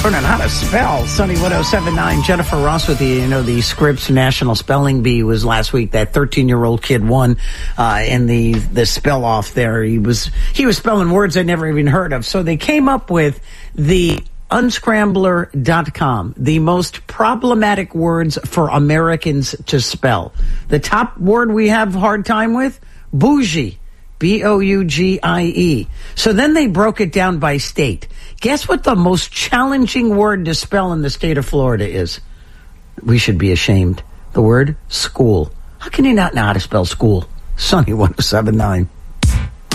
Learning how to spell. Sunny 1079, Jennifer Ross with you. You know, the Scripps National Spelling Bee was last week. That 13-year-old kid won in the spell off there. He was spelling words I'd never even heard of. So they came up with the unscrambler.com, the most problematic words for Americans to spell. The top word we have a hard time with, bougie. Bougie. So then they broke it down by state. Guess what the most challenging word to spell in the state of Florida is? We should be ashamed. The word school. How can you not know how to spell school? Sunny 1079.